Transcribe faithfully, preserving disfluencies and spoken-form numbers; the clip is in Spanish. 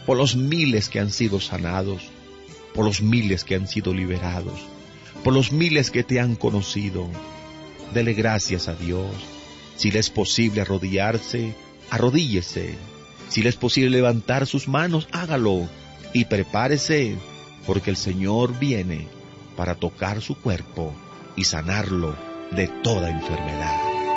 por los miles que han sido sanados, por los miles que han sido liberados, por los miles que te han conocido. Dele gracias a Dios. Si le es posible arrodillarse, arrodíllese. Si le es posible levantar sus manos, hágalo. Y prepárese, porque el Señor viene para tocar su cuerpo y sanarlo de toda enfermedad.